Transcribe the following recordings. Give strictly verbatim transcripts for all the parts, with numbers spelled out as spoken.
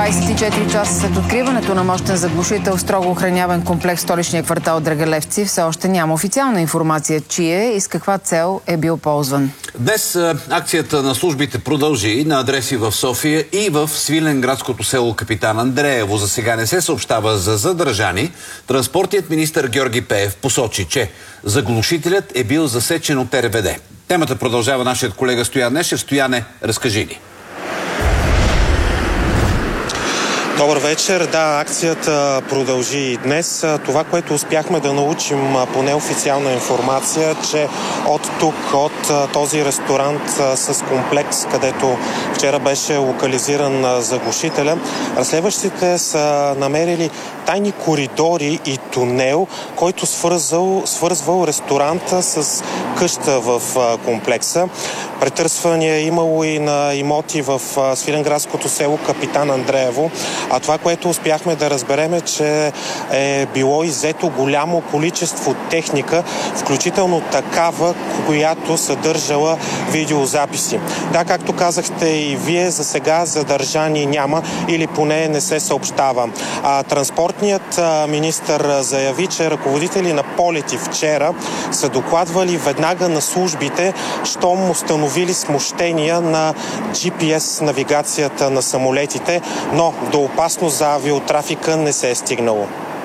двадесет и четири часа след откриването на мощен заглушител в строго охраняван комплекс в столичния квартал Драгалевци все още няма официална информация чие и с каква цел е бил ползван. Днес акцията на службите продължи на адреси в София и в Свиленградското село Капитан Андреево. За сега не се съобщава за задържани. Транспортният министър Георги Пеев посочи, че заглушителят е бил засечен от РВД. Темата продължава нашият колега Стоян Нешев. Стояне, разкажи ни. Добър вечер. Да, акцията продължи и днес. Това, което успяхме да научим по неофициална информация, че от тук, от този ресторант с комплекс, където вчера беше локализиран заглушителя, разследващите са намерили тайни коридори и тунел, който свързвал, свързвал ресторанта с къща в комплекса. Претърсвания имало и на имоти в Свиленградското село Капитан Андреево. А това, което успяхме да разберем е, че е било иззето голямо количество техника, включително такава, която съдържала видеозаписи. Да, както казахте и вие, за сега задържани няма или поне не се съобщава. А транспортният министър заяви, че ръководители на полети вчера са докладвали веднага на службите, щом установили смущения на джи пи ес навигацията на самолетите, но до опасност за авиотрафика не се е стигнало.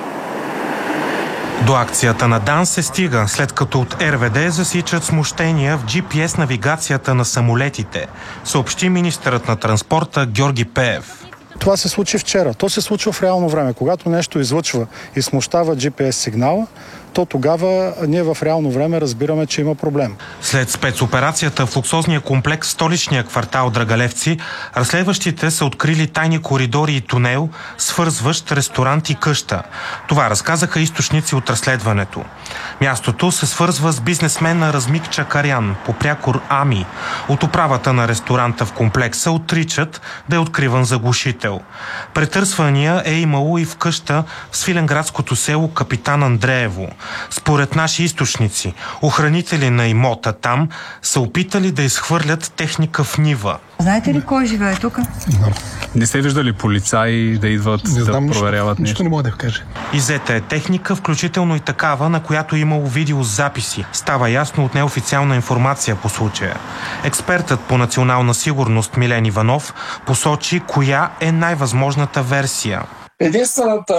До акцията на ДАНС се стига, след като от РВД засичат смущения в джи пи ес навигацията на самолетите, съобщи министърът на транспорта Георги Пеев. Това се случи вчера. То се случва в реално време. Когато нещо излъчва и смущава джи пи ес сигнала, то тогава ние в реално време разбираме, че има проблем. След спецоперацията в луксозния комплекс в столичния квартал Драгалевци, разследващите са открили тайни коридори и тунел, свързващ ресторант и къща. Това разказаха източници от разследването. Мястото се свързва с бизнесмена Размик Чакарян, по прякор Ами. От управата на ресторанта в комплекса отричат да е откриван заглушител. Претърсвания е имало и в къща в Свиленградското село Капитан Андреево. Според наши източници, охранители на имота там са опитали да изхвърлят техника в нива. Знаете ли кой живее тук? Не сте виждали полицаи да идват не да знам, проверяват нищо, нещо? Не мога да кажа. Иззета е техника, включително и такава, на която е имало видеозаписи. Става ясно от неофициална информация по случая. Експертът по национална сигурност Милен Иванов посочи коя е най-възможната версия. Единствената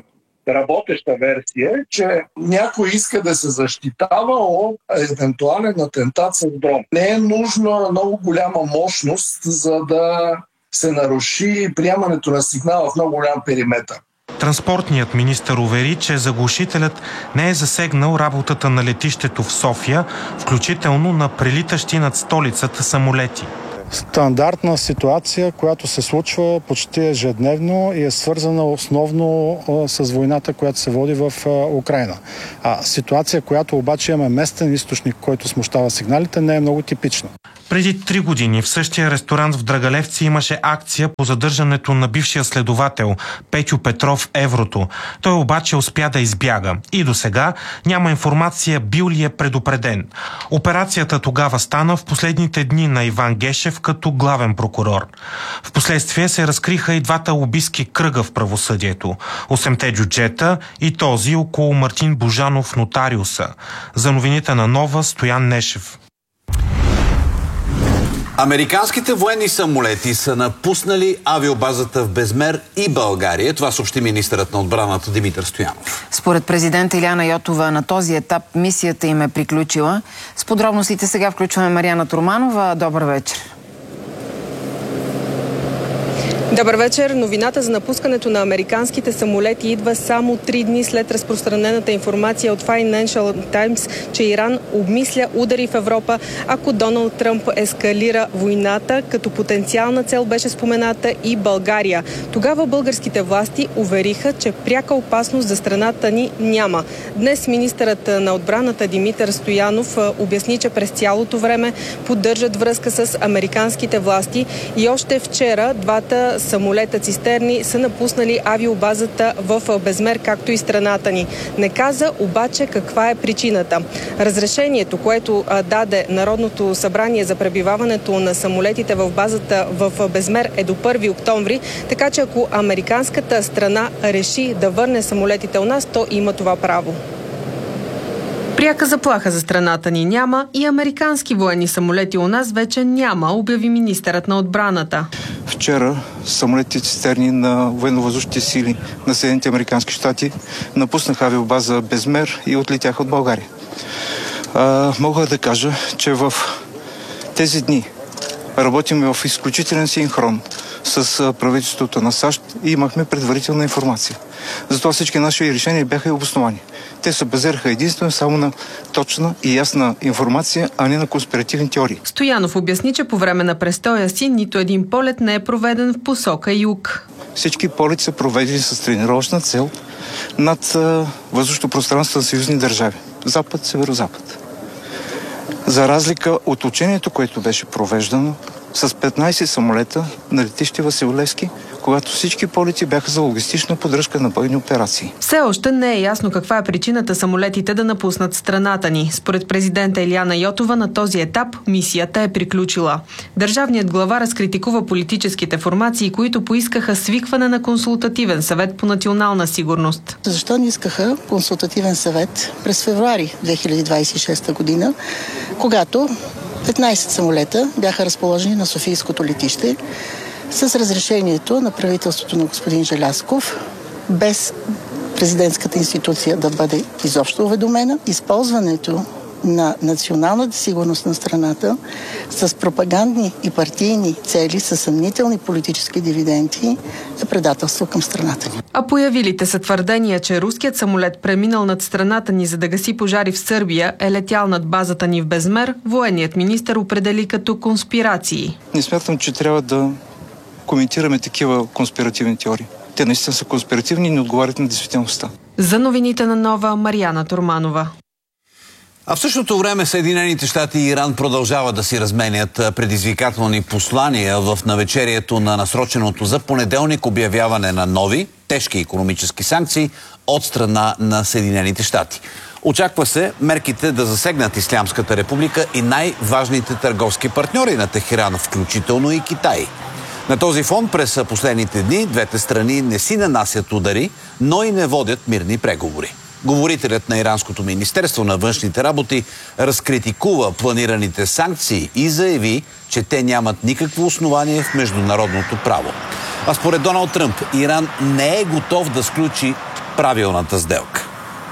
работеща версия е, че някой иска да се защитава от евентуален атентат с дрон. Не е нужна много голяма мощност, за да се наруши приемането на сигнала в много голям периметър. Транспортният министър увери, че заглушителят не е засегнал работата на летището в София, включително на прелитащи над столицата самолети. Стандартна ситуация, която се случва почти ежедневно и е свързана основно а, с войната, която се води в а, Украйна. А ситуация, която обаче имаме местен източник, който смущава сигналите, не е много типична. Преди три години в същия ресторант в Драгалевци имаше акция по задържането на бившия следовател Петю Петров в Еврото. Той обаче успя да избяга и до сега няма информация бил ли е предупреден. Операцията тогава стана в последните дни на Иван Гешев като главен прокурор. Впоследствие се разкриха и двата лобистки кръга в правосъдието. Осемте джуджета и този около Мартин Божанов, нотариуса. За новините на Нова, Стоян Нешев. Американските военни самолети са напуснали авиобазата в Безмер и България. Това съобщи министърът на отбраната Димитър Стоянов. Според президента Илияна Йотова на този етап мисията им е приключила. С подробностите сега включваме Мариана Турманова. Добър вечер. Добър вечер. Новината за напускането на американските самолети идва само три дни след разпространената информация от Financial Times, че Иран обмисля удари в Европа, ако Доналд Тръмп ескалира войната, като потенциална цел беше спомената и България. Тогава българските власти увериха, че пряка опасност за страната ни няма. Днес министърът на отбраната Димитър Стоянов обясни, че през цялото време поддържат връзка с американските власти и още вчера двата самолета цистерни са напуснали авиобазата в Безмер, както и страната ни. Не каза обаче каква е причината. Разрешението, което даде Народното събрание за пребиваването на самолетите в базата в Безмер е до първи октомври, така че ако американската страна реши да върне самолетите у нас, то има това право. Пряка заплаха за страната ни няма и американски военни самолети у нас вече няма, обяви министърът на отбраната. Вчера самолетите цистерни на военновъздушните сили на Съединените американски щати напуснаха авиобаза Безмер и отлетяха от България. А, мога да кажа, че в тези дни работим в изключителен синхрон с правителството на САЩ и имахме предварителна информация. Затова всички наши решения бяха и обосновани. Те се базираха единствено само на точна и ясна информация, а не на конспиративни теории. Стоянов обясни, че по време на престоя си нито един полет не е проведен в посока юг. Всички полети са проведени с тренировъчна цел над въздушното пространство на съюзни държави. Запад, северо-запад. За разлика от учението, което беше провеждано с петнайсет самолета на летище Васил Левски, когато всички полети бяха за логистична поддръжка на бойни операции. Все още не е ясно каква е причината самолетите да напуснат страната ни. Според президента Илияна Йотова на този етап мисията е приключила. Държавният глава разкритикува политическите формации, които поискаха свикване на консултативен съвет по национална сигурност. Защо не искаха консултативен съвет през февруари две хиляди двайсет и шеста година, когато петнайсет самолета бяха разположени на Софийското летище с разрешението на правителството на господин Желязков, без президентската институция да бъде изобщо уведомена. Използването на националната сигурност на страната с пропагандни и партийни цели, с съмнителни политически дивиденти е предателство към страната ни. А появилите са твърдения, че руският самолет, преминал над страната ни за да гаси пожари в Сърбия, е летял над базата ни в Безмер, военният министър определи като конспирации. Не смятам, че трябва да коментираме такива конспиративни теории. Те наистина са конспиративни и не отговарят на действителността. За новините на Нова, Мариана Торманова. А в същото време Съединените щати и Иран продължават да си разменят предизвикателни послания в навечерието на насроченото за понеделник обявяване на нови, тежки икономически санкции от страна на Съединените щати. Очаква се мерките да засегнат Ислямската република и най-важните търговски партньори на Техеран, включително и Китай. На този фон през последните дни двете страни не си нанасят удари, но и не водят мирни преговори. Говорителят на Иранското министерство на външните работи разкритикува планираните санкции и заяви, че те нямат никакво основание в международното право. А според Доналд Тръмп, Иран не е готов да сключи правилната сделка.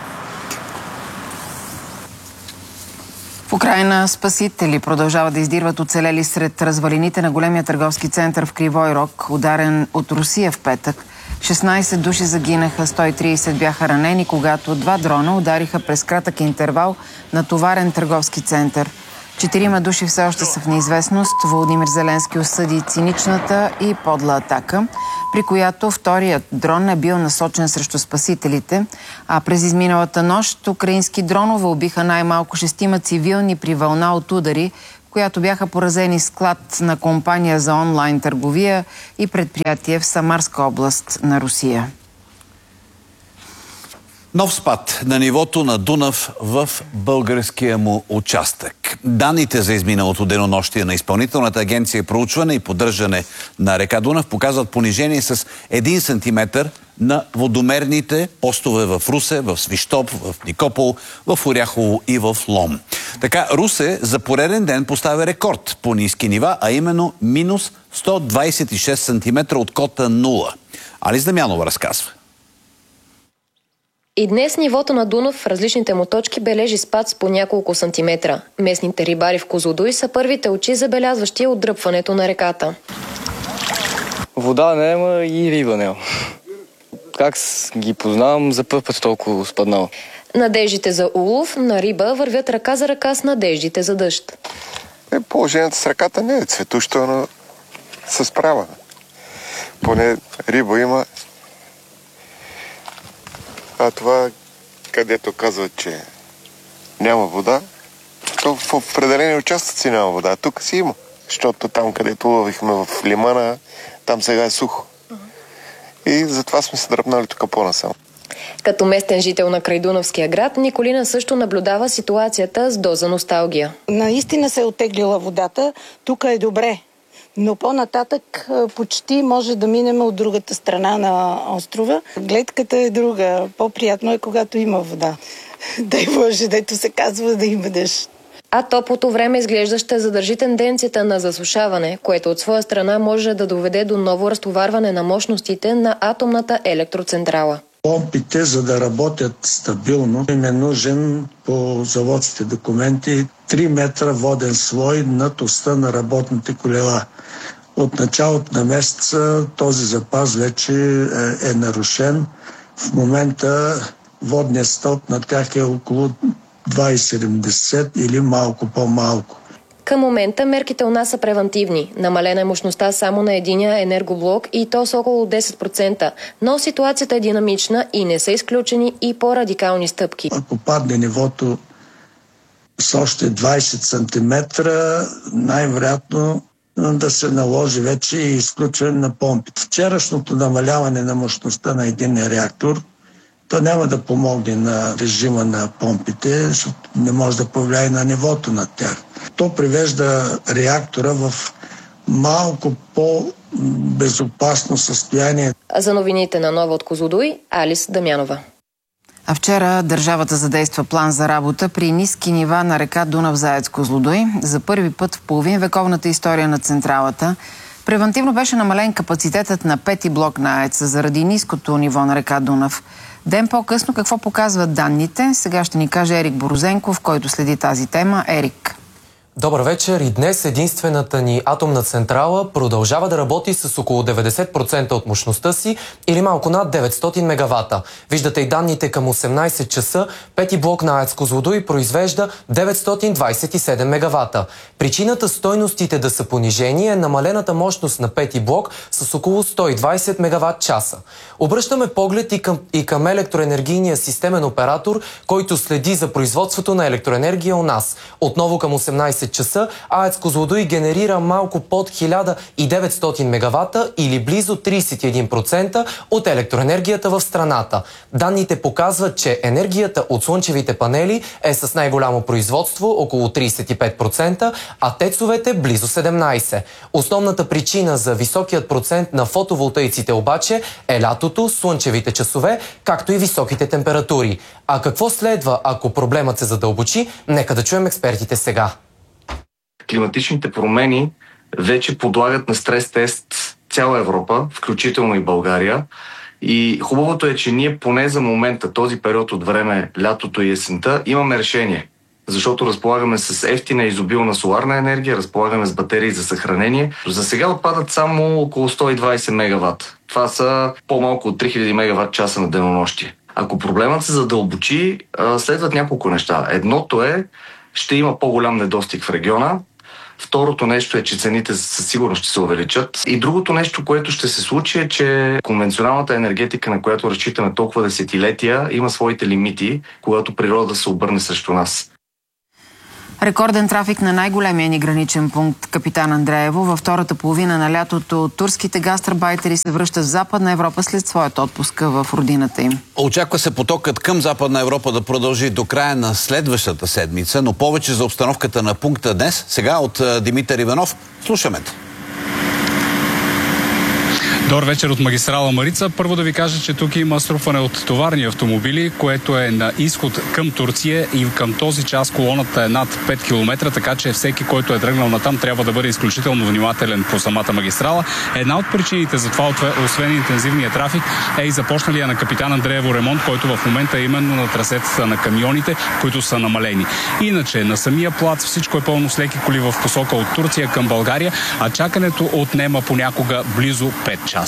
В Украйна спасители продължават да издирват оцелели сред развалините на големия търговски център в Кривой Рог, ударен от Русия в петък. шестнайсет души загинаха, сто и трийсет бяха ранени, когато два дрона удариха през кратък интервал на товарен търговски център. Четирима души все още са в неизвестност. Володимир Зеленски осъди циничната и подла атака, при която вторият дрон е бил насочен срещу спасителите, а през изминалата нощ украински дронове убиха най-малко шестима цивилни при вълна от удари, в която бяха поразени склад на компания за онлайн търговия и предприятие в Самарска област на Русия. Нов спад на нивото на Дунав в българския му участък. Данните за изминалото денонощие на Изпълнителната агенция проучване и поддържане на река Дунав показват понижение с един сантиметър на водомерните постове в Русе, в Свищов, в Никопол, в Оряхово и в Лом. Така Русе за пореден ден поставя рекорд по ниски нива, а именно минус сто двайсет и шест сантиметра от кота нула. Алис Дамянова разказва. И днес нивото на Дунав в различните му точки бележи спад с по няколко сантиметра. Местните рибари в Козлодуй са първите очи, забелязващи отдръпването на реката. Вода няма и риба няма. Как ги познавам, за първ път толкова спаднал. Надеждите за улов на риба вървят ръка за ръка с надеждите за дъжд. Е, положението с ръката не е цветущо, но се справя. Поне риба има. А това, където казват, че няма вода, то в определени участъци няма вода. Тук си има. защото там, където ловихме в Лимана, там сега е сухо. И затова сме се дръпнали тук по-насам. Като местен жител на крайдунавския град, Николина също наблюдава ситуацията с доза носталгия. Наистина се е оттеглила водата. Тук е добре. Но по-нататък почти може да минем от другата страна на острова. Гледката е друга. По-приятно е, когато има вода. Дай Боже, дето се казва да има дъжд. А топлото време изглежда ще задържи тенденцията на засушаване, което от своя страна може да доведе до ново разтоварване на мощностите на атомната електроцентрала. Помпите, за да работят стабилно, им е нужен по заводските документи три метра воден слой над оста на работните колела. От началото на месеца този запас вече е, е нарушен. В момента водният стълб на тях е около два цяло седемдесет или малко по-малко. Към момента мерките у нас са превантивни. Намалена е мощността само на единия енергоблок и то с около десет процента. Но ситуацията е динамична и не са изключени и по-радикални стъпки. Ако падне нивото с още двайсет сантиметра, най-вероятно да се наложи вече и изключване на помпите. Вчерашното намаляване на мощността на един реактор, то няма да помогне на режима на помпите, защото не може да повлияе на нивото на тях. То привежда реактора в малко по-безопасно състояние. За новините на Нова от Козлодуй, Алис Дамянова. А вчера държавата задейства план за работа при ниски нива на река Дунав заец Козлодуй. За първи път в половин вековната история на централата превантивно беше намален капацитетът на пети блок на АЕЦ заради ниското ниво на река Дунав. Ден по-късно какво показват данните? Сега ще ни каже Ерик Борозенков, който следи тази тема. Ерик. Добър вечер. И днес единствената ни атомна централа продължава да работи с около деветдесет процента от мощността си или малко над деветстотин мегавата. Виждате и данните към осемнайсет часа. Пети блок на АЕЦ Козлодуй произвежда деветстотин двайсет и седем мегавата. Причината стойностите да са понижени е намалената мощност на пети блок с около сто и двайсет мегават часа. Обръщаме поглед и към, и към електроенергийния системен оператор, който следи за производството на електроенергия у нас. Отново към осемнайсет часа АЕЦ Козлодуй генерира малко под хиляда и деветстотин мегавата или близо трийсет и един процента от електроенергията в страната. Данните показват, че енергията от слънчевите панели е с най-голямо производство, около трийсет и пет процента, а тецовете близо седемнайсет процента. Основната причина за високият процент на фотоволтаиците обаче е лятото, слънчевите часове, както и високите температури. А какво следва, ако проблемът се задълбочи? Нека да чуем експертите сега. Климатичните промени вече подлагат на стрес-тест цяла Европа, включително и България. И хубавото е, че ние поне за момента, този период от време, лятото и есента, имаме решение. Защото разполагаме с ефтина и изобилна соларна енергия, разполагаме с батерии за съхранение. За сега отпадат само около сто и двайсет мегаватт. Това са по-малко от три хиляди мегаватт часа на денонощие. Ако проблемът се задълбочи, следват няколко неща. Едното е, ще има по-голям недостиг в региона. Второто нещо е, че цените със сигурност ще се увеличат. И другото нещо, което ще се случи е, че конвенционалната енергетика, на която разчитаме толкова десетилетия, има своите лимити, когато природа се обърне срещу нас. Рекорден трафик на най-големия ни граничен пункт Капитан Андреево. Във втората половина на лятото турските гастарбайтери се връщат в Западна Европа след своят отпуск в родината им. Очаква се потокът към Западна Европа да продължи до края на следващата седмица, но повече за обстановката на пункта днес. Сега от Димитър Иванов. Слушаме. Добър вечер от магистрала Марица. Първо да ви кажа, че тук има струпване от товарни автомобили, което е на изход към Турция и към този час колоната е над пет километра, така че всеки, който е тръгнал натам, трябва да бъде изключително внимателен по самата магистрала. Една от причините за това, освен интензивния трафик, е и започналия на Капитан Андреево ремонт, който в момента е именно на трасетата на камионите, които са намалени. Иначе на самия плац всичко е пълно с леки коли в посока от Турция към България, а чакането отнема понякога близо пет часа.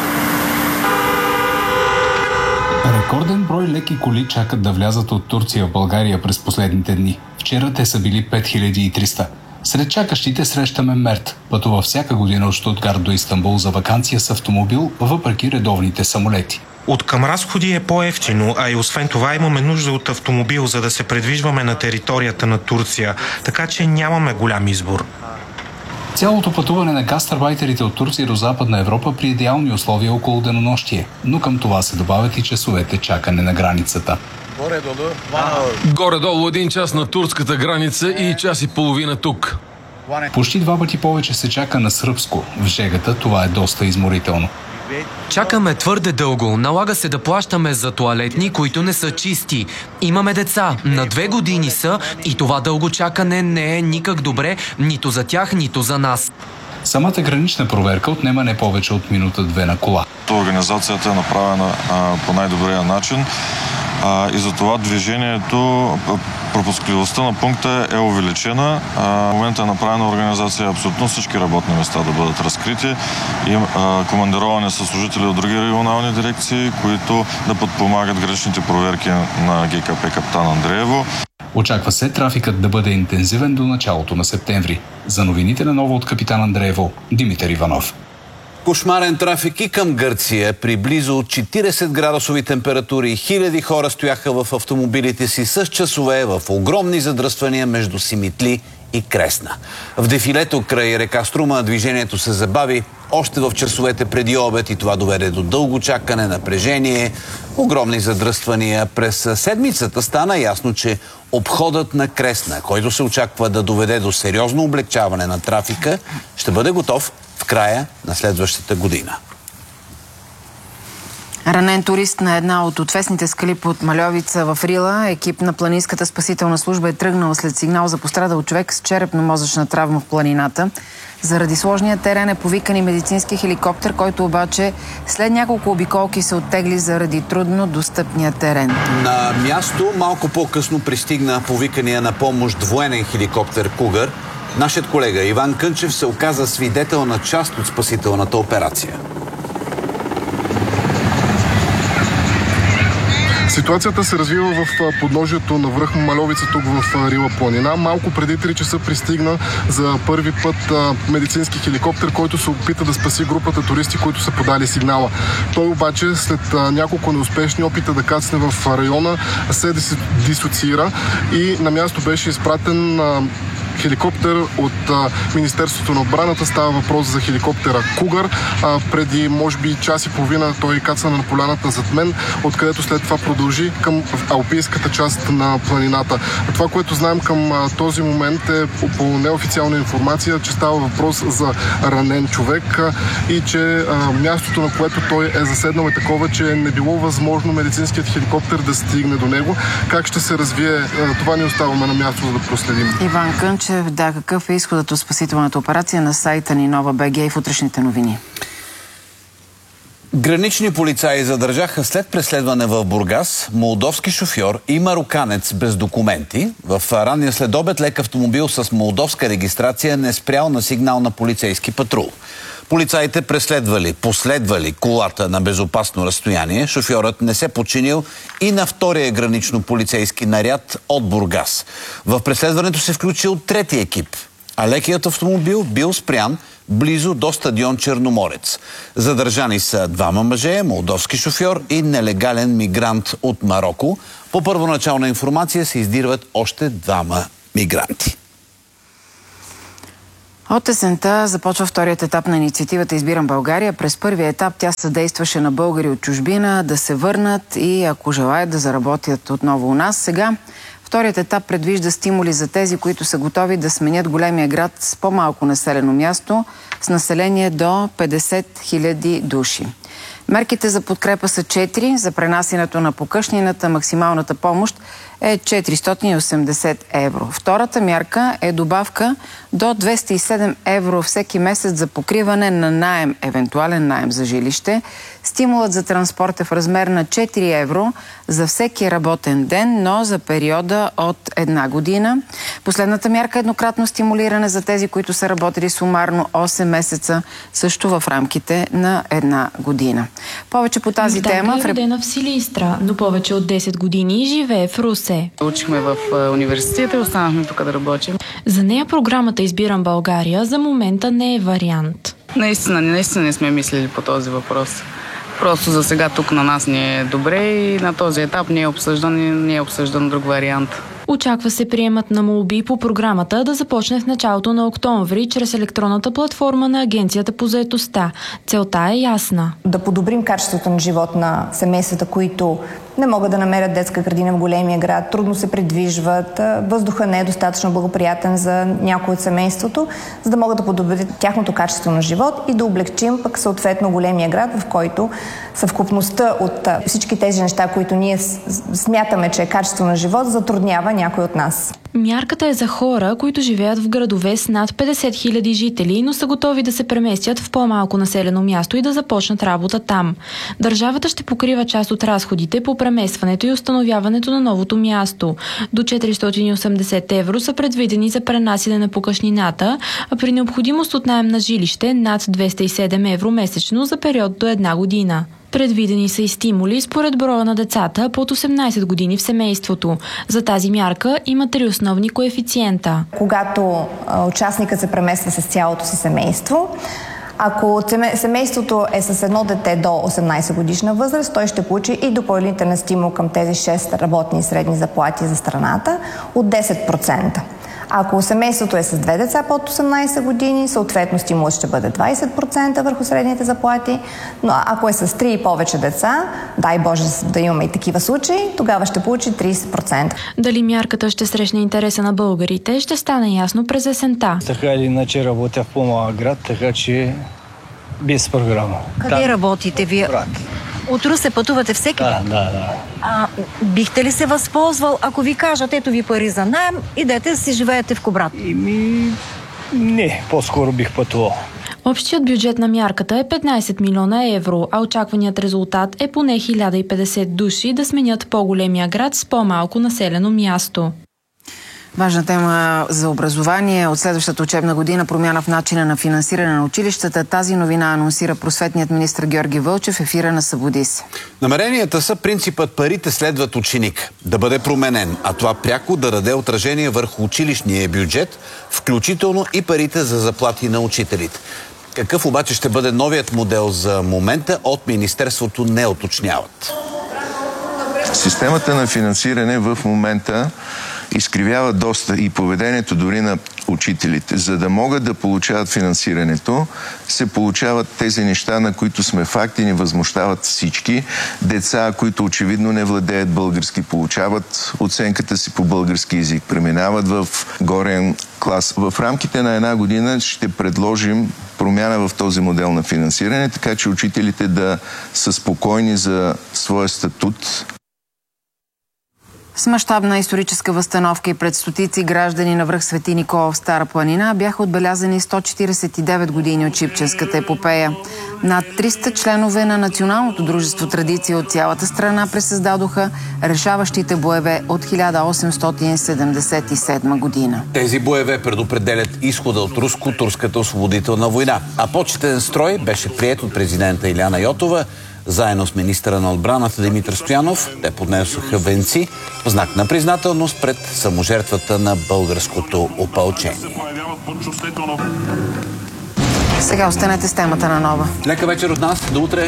Рекорден брой леки коли чакат да влязат от Турция в България през последните дни. Вчера те са били пет хиляди и триста. Сред чакащите срещаме Мерт, пътува всяка година от Щутгарт до Истанбул за ваканция с автомобил, въпреки редовните самолети. От към разходи е по-евтино, а и освен това имаме нужда от автомобил, за да се предвижваме на територията на Турция, така че нямаме голям избор. Цялото пътуване на гастарбайтерите от Турция до Западна Европа при идеални условия около денонощие, но към това се добавят и часовете чакане на границата. Горе-долу, Горе-долу един час на турската граница и час и половина тук. Почти два пъти повече се чака на сръбско. В жегата това е доста изморително. Чакаме твърде дълго. Налага се да плащаме за тоалетни, които не са чисти. Имаме деца. На две години са и това дълго чакане не е никак добре нито за тях, нито за нас. Самата гранична проверка отнема не повече от минута-две на кола. Организацията е направена а, по най-добрия начин а, и затова движението, пропускливостта на пункта е увеличена. А, в момента е направена организация абсолютно всички работни места да бъдат разкрити и а, командировани са служители от други регионални дирекции, които да подпомагат граничните проверки на ГКП Капитан Андреево. Очаква се трафикът да бъде интензивен до началото на септември. За новините на ново от Капитан Андреево, Димитър Иванов. Кошмарен трафик и към Гърция. При близо четиридесет градусови температури хиляди хора стояха в автомобилите си с часове в огромни задръствания между Симитли и Кресна. В дефилето край река Струма движението се забави още в часовете преди обед и това доведе до дълго чакане, напрежение, огромни задръствания. През седмицата стана ясно, че обходът на Кресна, който се очаква да доведе до сериозно облегчаване на трафика, ще бъде готов в края на следващата година. Ранен турист на една от отвесните скали под Мальовица в Рила, екип на Планинската спасителна служба е тръгнал след сигнал за пострадал човек с черепно-мозъчна травма в планината. Заради сложния терен е повикан и медицински хеликоптер, който обаче след няколко обиколки се оттегли заради трудно достъпния терен. На място малко по-късно пристигна повикания на помощ военен хеликоптер Кугър. Нашият колега Иван Кънчев се оказа свидетел на част от спасителната операция. Ситуацията се развива в подножието на връх Мальовица, тук в Рила планина. Малко преди три часа пристигна за първи път медицински хеликоптер, който се опита да спаси групата туристи, които са подали сигнала. Той обаче след няколко неуспешни опита да кацне в района се дисоциира и на място беше изпратен хеликоптер от а, Министерството на отбраната. Става въпрос за хеликоптера Кугър. А, преди, може би, час и половина той каца на поляната зад мен, откъдето след това продължи към алпийската част на планината. Това, което знаем към а, този момент е по неофициална информация, че става въпрос за ранен човек а, и че а, мястото, на което той е заседнал, е такова, че не било възможно медицинският хеликоптер да стигне до него. Как ще се развие, а, това ни оставаме на място, за да проследим. Иван Кънчев, да, какъв е изходът от спасителната операция на сайта ни Нова БГ и в утрешните новини? Гранични полицаи задържаха след преследване в Бургас молдовски шофьор и мароканец без документи. В ранния следобед лек автомобил с молдовска регистрация не спрял на сигнал на полицейски патрул. Полицаите преследвали, последвали колата на безопасно разстояние. Шофьорът не се починил и на втория гранично-полицейски наряд от Бургас. В преследването се включил трети екип, а лекият автомобил бил спрян близо до стадион Черноморец. Задържани са двама мъже, молдовски шофьор и нелегален мигрант от Мароко. По първоначална информация се издирват още двама мигранти. От есента започва вторият етап на инициативата "Избирам България". През първия етап тя съдействаше на българи от чужбина да се върнат и, ако желаят, да заработят отново у нас. Сега вторият етап предвижда стимули за тези, които са готови да сменят големия град с по-малко населено място с население до петдесет хиляди души. Мерките за подкрепа са четири. За пренасенето на покъшнината максималната помощ е четиристотин и осемдесет евро. Втората мярка е добавка до двеста и седем евро всеки месец за покриване на наем, евентуален наем за жилище. Стимулът за транспорт е в размер на четири евро за всеки работен ден, но за периода от една година. Последната мярка е еднократно стимулиране за тези, които са работили сумарно осем месеца, също в рамките на една година. Повече по тази Магдалка тема... е родена в Силистра, но повече от десет години живее в Русе. Учихме в университета и останахме тук да работим. За нея програмата "Избирам България" за момента не е вариант. Наистина, наистина не сме мислили по този въпрос. Просто за сега тук на нас ни е добре и на този етап не е обсъждан, не е обсъждан друг вариант. Очаква се приемът на молби по програмата да започне в началото на октомври чрез електронната платформа на Агенцията по заетостта. Целта е ясна. Да подобрим качеството на живот на семействата, които не могат да намерят детска градина в големия град, трудно се придвижват, въздуха не е достатъчно благоприятен за някой от семейството, за да могат да подобрят тяхното качество на живот и да облегчим пък съответно големия град, в който съвкупността от всички тези неща, които ние смятаме, че е качество на живот, затруднява някой от нас. Мярката е за хора, които живеят в градове с над петдесет хиляди жители, но са готови да се преместят в по-малко населено място и да започнат работа там. Държавата ще покрива част от разходите по преместването и установяването на новото място. До четиристотин и осемдесет евро са предвидени за пренасене на покъшнината, а при необходимост от наем на жилище над двеста и седем евро месечно за период до една година. Предвидени са и стимули според броя на децата под осемнадесет години в семейството. За тази мярка има три основни коефициента. Когато участникът се премества с цялото си семейство, ако семейството е с едно дете до осемнадесет годишна възраст, той ще получи и допълнителен стимул към тези шест работни и средни заплати за страната от десет процента. Ако семейството е с две деца под осемнадесет години, съответно стимулът ще бъде двадесет процента върху средните заплати, но ако е с три и повече деца, дай Боже да имаме и такива случаи, тогава ще получи тридесет процента. Дали мярката ще срещне интереса на българите, ще стане ясно през есента. Така или иначе работя в по-малък град, така че без програма. Къде да. работите вие? Брат. От Русе пътувате всеки да, ден? Да, да. А бихте ли се възползвал, ако ви кажат, ето ви пари за наем, идете да си живеете в Кубрат? Ими, не, по-скоро бих пътувал. Общият бюджет на мярката е петнадесет милиона евро, а очакваният резултат е поне хиляда и петдесет души да сменят по-големия град с по-малко населено място. Важна тема за образование. От следващата учебна година промяна в начина на финансиране на училищата. Тази новина анонсира просветният министър Георги Вълчев в ефира на Събуди се. Намеренията са принципът парите следват ученик да бъде променен, а това пряко да даде отражение върху училищния бюджет, включително и парите за заплати на учителите. Какъв обаче ще бъде новият модел за момента, от Министерството не уточняват. Системата на финансиране в момента изкривява доста и поведението дори на учителите. За да могат да получават финансирането, се получават тези неща, на които сме факти, ни възмущават всички. Деца, които очевидно не владеят български, получават оценката си по български език, преминават в горен клас. В рамките на една година ще предложим промяна в този модел на финансиране, така че учителите да са спокойни за своя статут. С мащабна историческа възстановка и пред стотици граждани на връх Свети Никола в Стара планина бяха отбелязани сто четиридесет и девет години от Шипченската епопея. Над триста членове на Националното дружество Традиция от цялата страна пресъздадоха решаващите боеве от хиляда осемстотин седемдесет и седма година. Тези боеве предопределят изхода от руско-турската освободителна война. А почетен строй беше приет от президента Иляна Йотова. Заедно с министъра на отбраната Димитър Стоянов те поднесоха венци в знак на признателност пред саможертвата на българското опълчение. Сега останете с темата на Нова. Лека вечер от нас. До утре.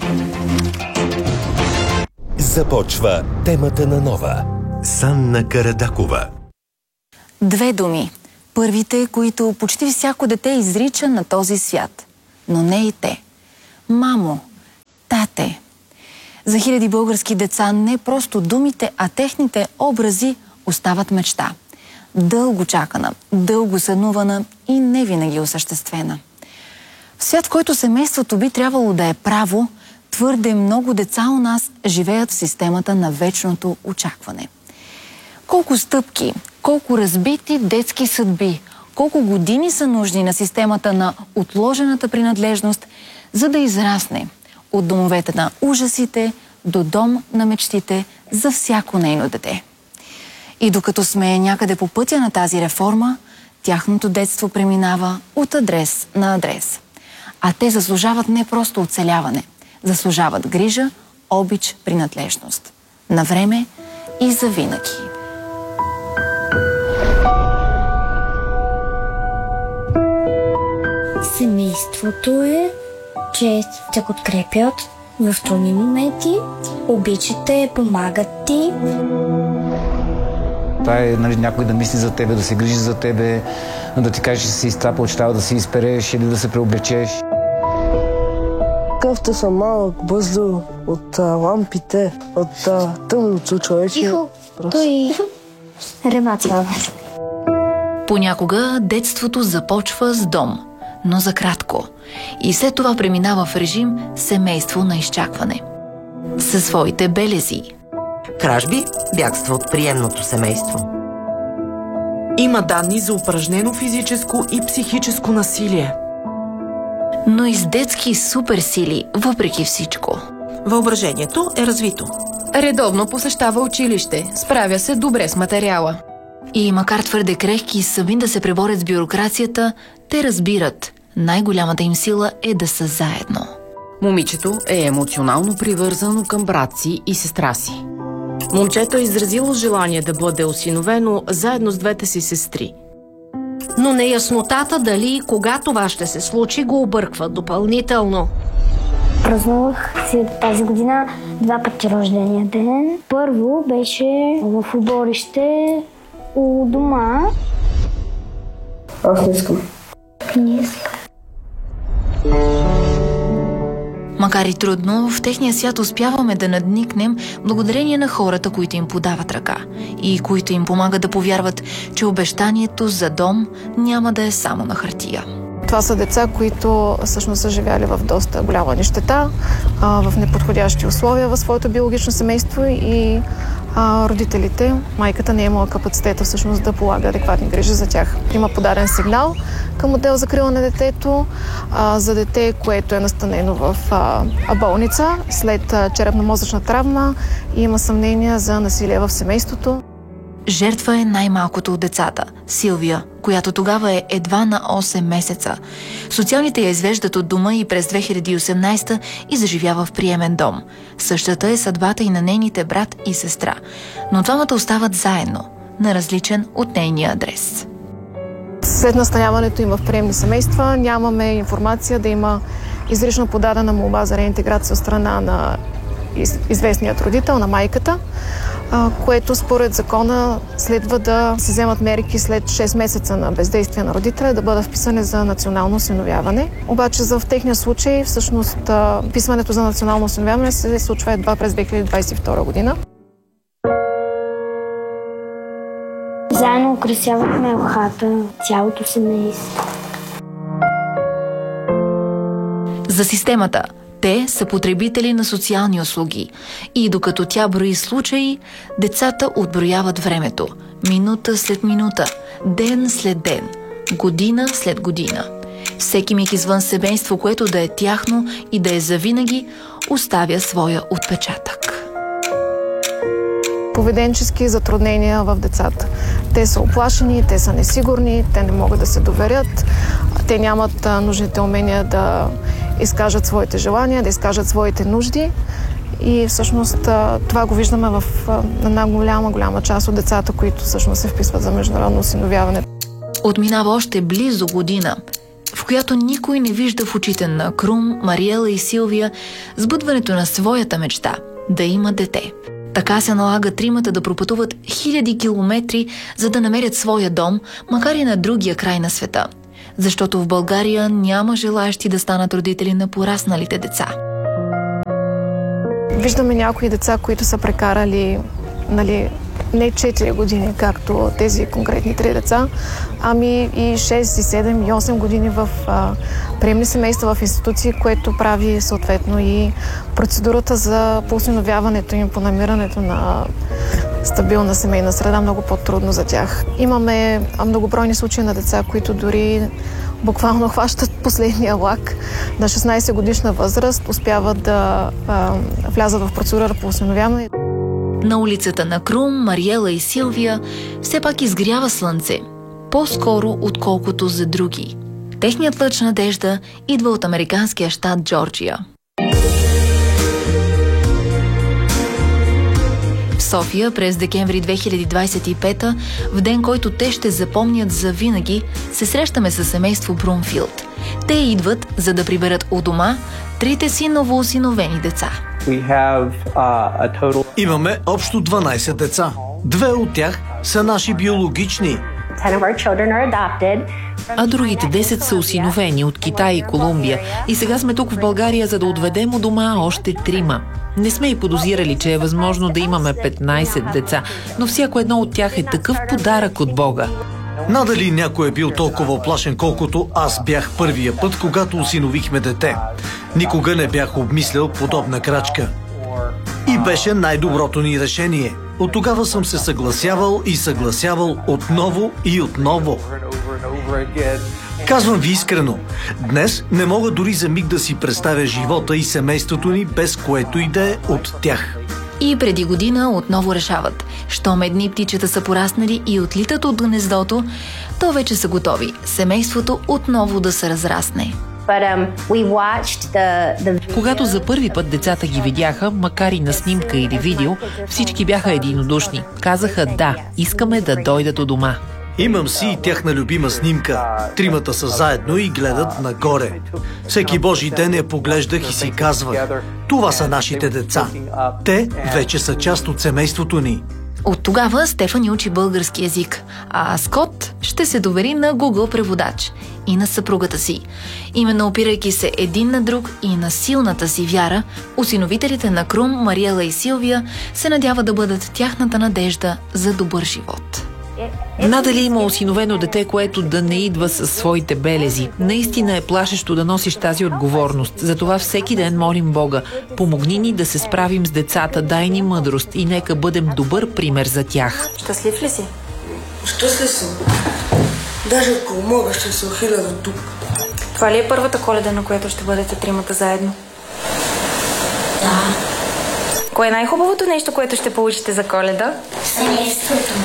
Започва темата на Нова. С Анна Карадакова. Две думи. Първите, които почти всяко дете изрича на този свят. Но не и те. Мамо. Тате. За хиляди български деца не просто думите, а техните образи остават мечта. Дълго чакана, дълго сънувана и не винаги осъществена. В свят, в който семейството би трябвало да е право, твърде много деца у нас живеят в системата на вечното очакване. Колко стъпки, колко разбити детски съдби, колко години са нужни на системата на отложената принадлежност, за да израсне от домовете на ужасите до дом на мечтите за всяко нейно дете. И докато сме някъде по пътя на тази реформа, тяхното детство преминава от адрес на адрес. А те заслужават не просто оцеляване, заслужават грижа, обич, принадлежност. На време и завинаги. Семейството е, че те подкрепят в трудни моменти, обичате, помагат ти. Това е, нали, някой да мисли за тебе, да се грижи за тебе, да ти каже, че си изтрапал, че трябва да си изпереш или да се преоблечеш. Къвто съм малък, бързо от а, лампите, от а, тъмното човече. Тихо, той рева цяла. Понякога детството започва с дом, но за кратко. И след това преминава в режим семейство на изчакване. Със своите белези. Кражби, бягства от приемното семейство. Има данни за упражнено физическо и психическо насилие. Но и с детски суперсили, въпреки всичко. Въображението е развито. Редовно посещава училище, справя се добре с материала. И макар твърде крехки и сами да се преборят с бюрокрацията, те разбират, най-голямата им сила е да са заедно. Момичето е емоционално привързано към брат си и сестра си. Момчето е изразило желание да бъде осиновено заедно с двете си сестри. Но неяснотата дали и кога това ще се случи го обърква допълнително. Празнувах си тази година два пъти рождения ден. Първо беше в уборище у дома. Аз не искам. Не искам. Макар и трудно, в техния свят успяваме да надникнем благодарение на хората, които им подават ръка и които им помагат да повярват, че обещанието за дом няма да е само на хартия. Това са деца, които всъщност са живяли в доста голяма нищета, в неподходящи условия в своето биологично семейство и а, родителите, майката не е имала капацитета всъщност да полага адекватни грижи за тях. Има подаден сигнал към отдел закрила на детето а, за дете, което е настанено в а, болница след черепно-мозъчна травма и има съмнения за насилие в семейството. Жертва е най-малкото от децата – Силвия, която тогава е едва на осем месеца. Социалните я извеждат от дома и през две хиляди и осемнадесета и заживява в приемен дом. Същата е съдбата и на нейните брат и сестра. Но двамата остават заедно, на различен от нейния адрес. След настаняването им в приемни семейства нямаме информация да има изрично подадена молба за реинтеграция от страна на известният родител, на майката, което според закона следва да се вземат мерки след шест месеца на бездействие на родителя да бъдат вписани за национално осиновяване. Обаче за в техния случай всъщност вписването за национално осиновяване се случва едва през две хиляди двадесет и втора година. Заедно украсявахме елхата, цялото семейство. За системата те са потребители на социални услуги и докато тя брои случаи, децата отброяват времето. Минута след минута, ден след ден, година след година. Всеки миг извън семейство, което да е тяхно и да е завинаги, оставя своя отпечатък. Поведенчески затруднения в децата. Те са оплашени, те са несигурни, те не могат да се доверят, те нямат нужните умения да изкажат своите желания, да изкажат своите нужди и всъщност това го виждаме в една голяма, голяма част от децата, които всъщност се вписват за международно осиновяване. Отминава още близо година, в която никой не вижда в очите на Крум, Мариела и Силвия сбъдването на своята мечта – да има дете. Така се налага тримата да пропътуват хиляди километри, за да намерят своя дом, макар и на другия край на света. Защото в България няма желаещи да станат родители на порасналите деца. Виждаме някои деца, които са прекарали, нали, не четири години, както тези конкретни три деца, ами и шест, и седем, и осем години в а, приемни семейства, в институции, което прави съответно и процедурата за осиновяването им по намирането на стабилна семейна среда много по-трудно за тях. Имаме многобройни случаи на деца, които дори буквално хващат последния влак на шестнадесет годишна възраст, успяват да а, влязат в процедура по осиновяване. На улицата на Крум, Мариела и Силвия все пак изгрява слънце, по-скоро отколкото за други. Техният лъч надежда идва от американския щат Джорджия. В София през декември две хиляди двадесет и пета, в ден, който те ще запомнят завинаги, се срещаме с семейство Брумфилд. Те идват, за да приберат у дома трите си новоосиновени деца. We have, uh, a total... Имаме общо дванадесет деца. Две от тях са наши биологични. А другите десет са осиновени от Китай и Колумбия. И сега сме тук в България, за да отведем у дома още трима. Не сме и подозирали, че е възможно да имаме петнайсет деца, но всяко едно от тях е такъв подарък от Бога. Надали някой е бил толкова оплашен, колкото аз бях първия път, когато осиновихме дете. Никога не бях обмислял подобна крачка. И беше най-доброто ни решение. От тогава съм се съгласявал и съгласявал отново и отново. Казвам ви искрено, днес не мога дори за миг да си представя живота и семейството ни без което и да е от тях. И преди година отново решават. Щом едни птичета са пораснали и отлитат от гнездото, то вече са готови семейството отново да се разрасне. Когато за първи път децата ги видяха, макар и на снимка или видео, всички бяха единодушни. Казаха да, искаме да дойдат у дома. Имам си и тяхна любима снимка. Тримата са заедно и гледат нагоре. Всеки Божи ден я поглеждах и си казвах: това са нашите деца. Те вече са част от семейството ни. От тогава Стефани учи български език, а Скот ще се довери на Google преводач и на съпругата си. Именно опирайки се един на друг и на силната си вяра, осиновителите на Крум, Мариела и Силвия се надяват да бъдат тяхната надежда за добър живот. Надали има осиновено дете, което да не идва със своите белези. Наистина е плашещо да носиш тази отговорност. Затова всеки ден молим Бога: помогни ни да се справим с децата, дай ни мъдрост и нека бъдем добър пример за тях. Щастлив ли си? Щастлив съм. Даже ако мога, ще се ухиля до тук. Това ли е първата Коледа, на която ще бъдете тримата заедно? Да. Кое е най-хубавото нещо, което ще получите за Коледа? Семейството.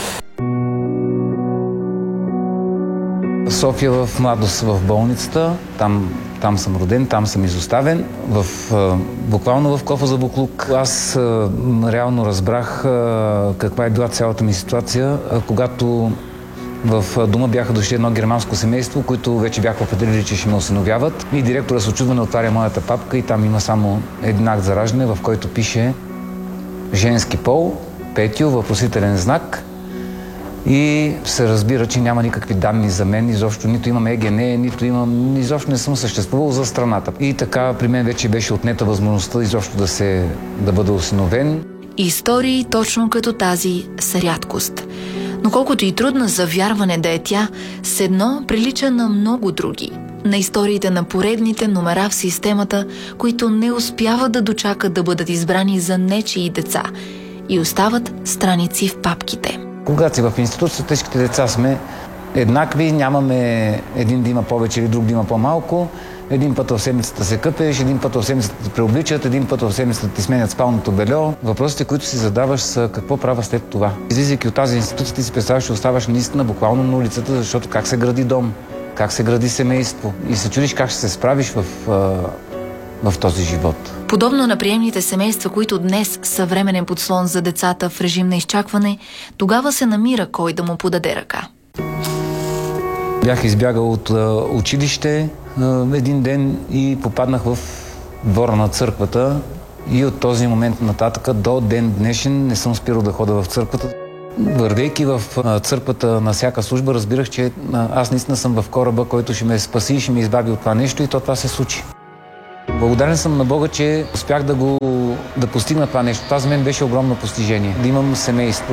София в младост в болницата, там, там съм роден, там съм изоставен, в, буквално в кофа за буклук. Аз а, реално разбрах а, каква е била цялата ми ситуация, а, когато в дома бяха дошли едно германско семейство, които вече бяха определили, че ще ме осиновяват. И директора с очудване отваря моята папка и там има само един акт за раждане, в който пише женски пол, Петю, въпросителен знак. И се разбира, че няма никакви данни за мен, изобщо нито имам ЕГН, нито имам, изобщо не съм съществувал за страната. И така при мен вече беше отнета възможността изобщо да се, да бъда осиновен. Истории точно като тази са рядкост. Но колкото и трудна за вярване да е тя, с едно прилича на много други. На историите на поредните номера в системата, които не успяват да дочакат да бъдат избрани за нечии деца и остават страници в папките. Когато си в институцията, тежките деца сме еднакви, нямаме един да има повече или друг да има по-малко. Един път в седмицата се къпеш, един път в седмицата те преобличат, един път в седмицата ти сменят спалното бельо. Въпросите, които си задаваш, са какво правя след това. Излизайки от тази институция, ти си представяш, че оставаш наистина буквално на улицата, защото как се гради дом, как се гради семейство и се чудиш как ще се справиш в, в този живот. Подобно на приемните семейства, които днес са временен подслон за децата в режим на изчакване, тогава се намира кой да му подаде ръка. Бях избягал от а, училище а, един ден и попаднах в двора на църквата и от този момент нататък до ден днешен не съм спирал да хода в църквата. Вървейки в а, църквата на всяка служба, разбирах, че а, аз наистина съм в кораба, който ще ме спаси и ще ме избави от това нещо и то това се случи. Благодарен съм на Бога, че успях да го да постигна това нещо. Това за мен беше огромно постижение. Да имам семейство.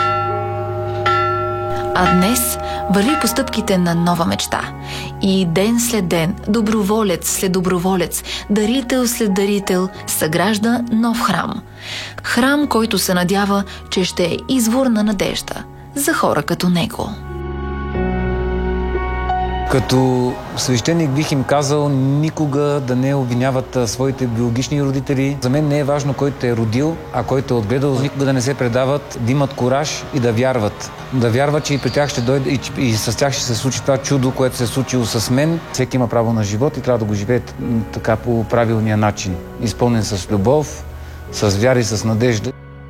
А днес върви по стъпките на нова мечта. И ден след ден, доброволец след доброволец, дарител след дарител, съгражда нов храм. Храм, който се надява, че ще е извор на надежда за хора като него. Като свещеник бих им казал никога да не обвиняват своите биологични родители. За мен не е важно кой те е родил, а кой те е отгледал. Никога да не се предават, да имат кураж и да вярват. Да вярват, че и при тях ще дойде и, и с тях ще се случи това чудо, което се е случило с мен. Всеки има право на живот и трябва да го живее така по правилния начин. Изпълнен с любов, с вяра и с надежда.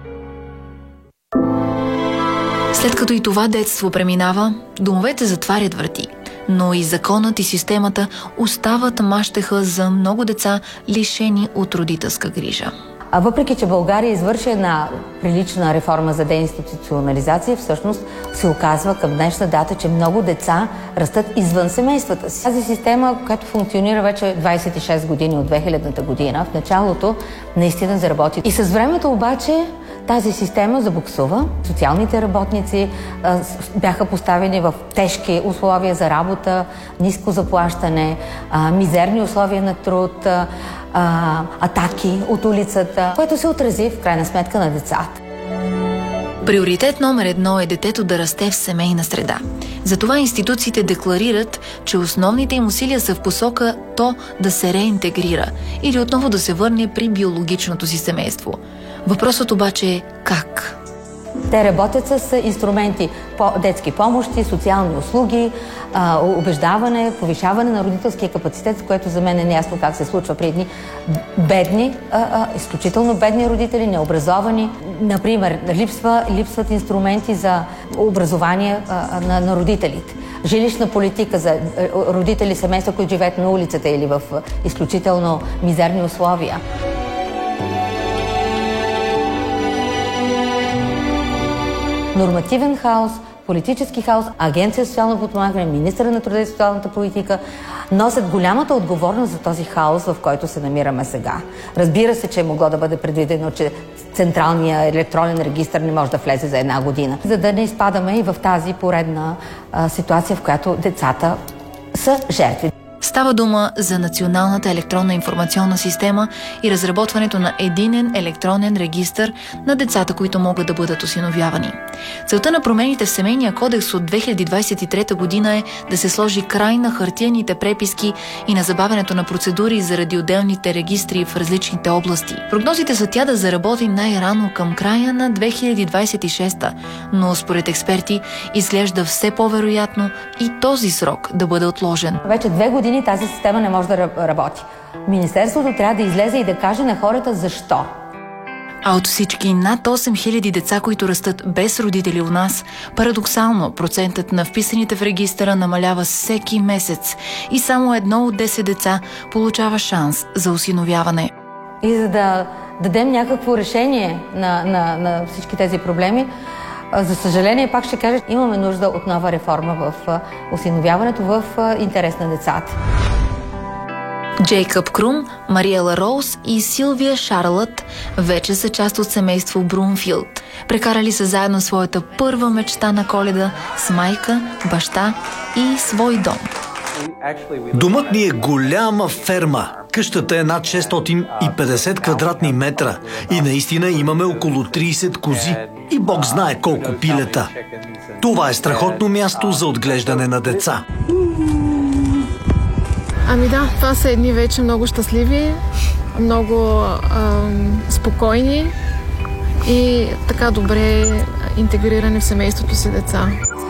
След като и това детство преминава, домовете затварят врати. Но и законът и системата остават мащеха за много деца, лишени от родителска грижа. А въпреки че България извърши една прилична реформа за деинституционализация, всъщност се оказва към днешна дата, че много деца растат извън семействата си. Тази система, която функционира вече двадесет и шест години от две хилядната година, в началото наистина заработи. И с времето обаче тази система забуксува. Социалните работници а, бяха поставени в тежки условия за работа, ниско заплащане, а, мизерни условия на труд, а, а, атаки от улицата, което се отрази в крайна сметка на децата. Приоритет номер едно е детето да расте в семейна среда. Затова институциите декларират, че основните им усилия са в посока то да се реинтегрира или отново да се върне при биологичното си семейство. Въпросът обаче е как? Те работят с инструменти, детски помощи, социални услуги, убеждаване, повишаване на родителския капацитет, което за мен е неясно как се случва при едни бедни, изключително бедни родители, необразовани. Например, липсва, липсват инструменти за образование на, на родителите. Жилищна политика за родители, семейства, които живеят на улицата или в изключително мизерни условия. Нормативен хаос, политически хаос, Агенция за социално подпомагане, министъра на труда и социалната политика носят голямата отговорност за този хаос, в който се намираме сега. Разбира се, че е могло да бъде предвидено, че централният електронен регистър не може да влезе за една година, за да не изпадаме и в тази поредна а, ситуация, в която децата са жертви. Става дума за Националната електронна информационна система и разработването на единен електронен регистър на децата, които могат да бъдат осиновявани. Целта на промените в Семейния кодекс от две хиляди двадесет и трета година е да се сложи край на хартияните преписки и на забавянето на процедури заради отделните регистри в различните области. Прогнозите са тя да заработи най-рано към края на две хиляди двадесет и шеста, но според експерти изглежда все по-вероятно и този срок да бъде отложен. Вече две години тази система не може да работи. Министерството трябва да излезе и да каже на хората защо. А от всички над осем хиляди деца, които растат без родители у нас, парадоксално процентът на вписаните в регистъра намалява всеки месец и само едно от десет деца получава шанс за осиновяване. И за да дадем някакво решение на, на, на всички тези проблеми, за съжаление, пак ще кажа, имаме нужда от нова реформа в осиновяването в интерес на децата. Джейкъб Крум, Мариела Роуз и Силвия Шарлът вече са част от семейство Брунфилд. Прекарали са заедно своята първа мечта на Коледа с майка, баща и свой дом. Домът ни е голяма ферма. Къщата е над шестстотин и петдесет квадратни метра и наистина имаме около тридесет кози и Бог знае колко пилета. Това е страхотно място за отглеждане на деца. Ами да, това са едни вече много щастливи, много ам, спокойни и така добре интегрирани в семейството си деца.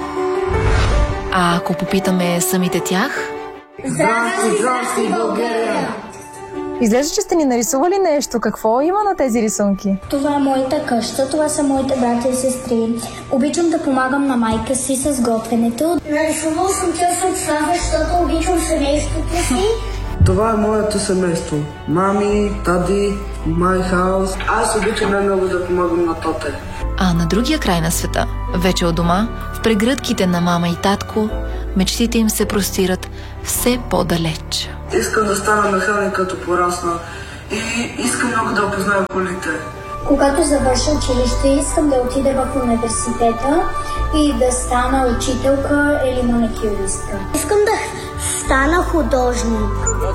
А ако попитаме самите тях? Здрасти, здрасти, България! Изглежда, че сте ни нарисували нещо. Какво има на тези рисунки? Това е моята къща, това са моите братя и сестри. Обичам да помагам на майка си с готвенето. Нарисувал съм част от това, защото обичам семейството си. Това е моето семейство. Мами, тади, май хаус. Аз обичам най-много да помагам на тоте. А на другия край на света, вече от дома, в прегръдките на мама и татко, мечтите им се простират все по-далеч. Искам да стана механик като порасна и искам много да опозная колите. Когато завърша училище, искам да отида в университета и да стана учителка или маникюристка. Искам да стана художник.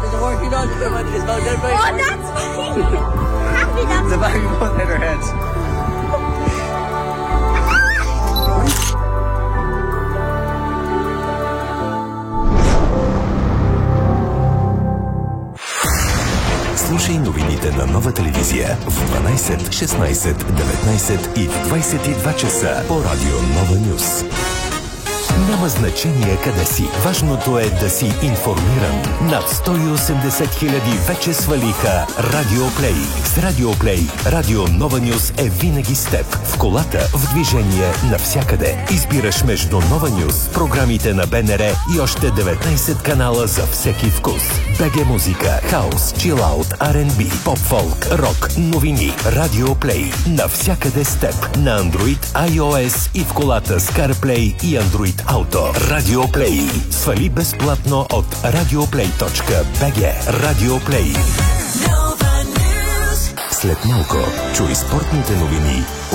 Слушай новините на Нова телевизия в дванайсет, шестнайсет, деветнайсет и в двайсет и два часа по радио Нова Нюс. Няма значение къде си. Важното е да си информиран. Над сто и осемдесет хиляди вече свалиха Радио Плей. С Радио Плей, Радио Нова Нюз е винаги с теб. В колата, в движение, навсякъде. Избираш между Нова Нюз, програмите на БНР и още деветнайсет канала за всеки вкус. БГ музика, хаус, чилаут, Ар енд Би, поп-фолк, рок, новини. Радио Плей. Навсякъде с теб. На Android, iOS и в колата с CarPlay и Android Auto. Радио Плей. Свали безплатно от радиоплей точка би джи. Радио Плей. След малко чуй спортните новини